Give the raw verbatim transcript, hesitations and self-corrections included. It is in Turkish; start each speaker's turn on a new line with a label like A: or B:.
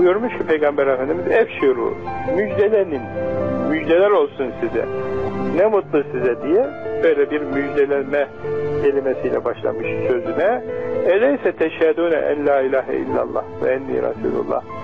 A: buyurmuş ki Peygamber Efendimiz, efşiru, müjdelenin, müjdeler olsun size, ne mutlu size diye böyle bir müjdelenme kelimesiyle başlamış sözüne. Eleyse teşhedûne en la ilahe illallah ve enni Resulullah.